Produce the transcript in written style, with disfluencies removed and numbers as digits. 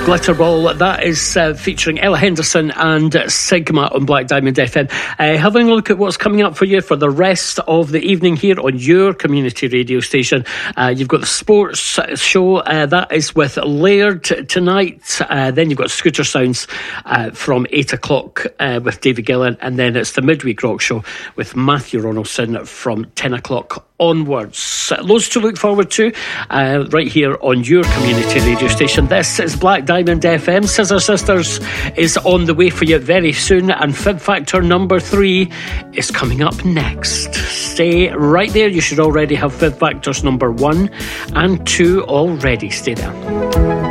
Glitterball, that is featuring Ella Henderson and Sigma on Black Diamond FM. Having a look at what's coming up for you for the rest of the evening here on your community radio station. You've got the sports show, that is with Laird tonight. Then you've got Scooter Sounds from 8 o'clock with David Gillen, and then it's the Midweek Rock Show with Matthew Ronaldson from 10 o'clock onwards. Loads to look forward to right here on your community radio station. This is Black Diamond FM. Scissor Sisters is on the way for you very soon, and Fib Factor number 3 is coming up next. Stay right there. You should already have Fib Factors number 1 and 2 already. Stay there.